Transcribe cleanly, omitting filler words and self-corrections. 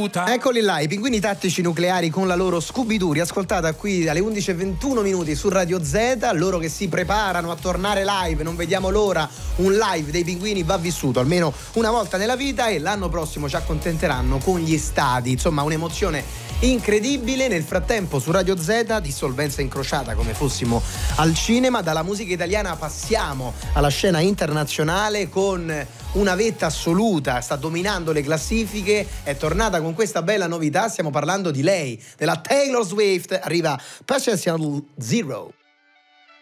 vissuta. Eccoli là, i Pinguini Tattici Nucleari con la loro Scooby-Doo, riascoltata qui alle 11:21 su Radio Z. Loro che si preparano a tornare live, non vediamo l'ora. Un live dei Pinguini va vissuto almeno una volta nella vita e l'anno prossimo ci accontenteranno con gli stadi. Insomma, un'emozione incredibile. Nel frattempo su Radio Z, dissolvenza incrociata come fossimo al cinema. Dalla musica italiana passiamo alla scena internazionale con una vetta assoluta, sta dominando le classifiche, è tornata con questa bella novità. Stiamo parlando di lei, della Taylor Swift. Arriva Passion Zero.